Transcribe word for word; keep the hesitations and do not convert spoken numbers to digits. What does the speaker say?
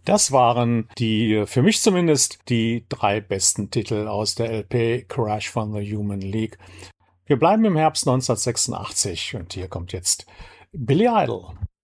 Das waren die, für mich zumindest, die drei besten Titel aus der L P Crash von The Human League. Wir bleiben im Herbst neunzehnhundertsechsundachtzig und hier kommt jetzt Billy Idol.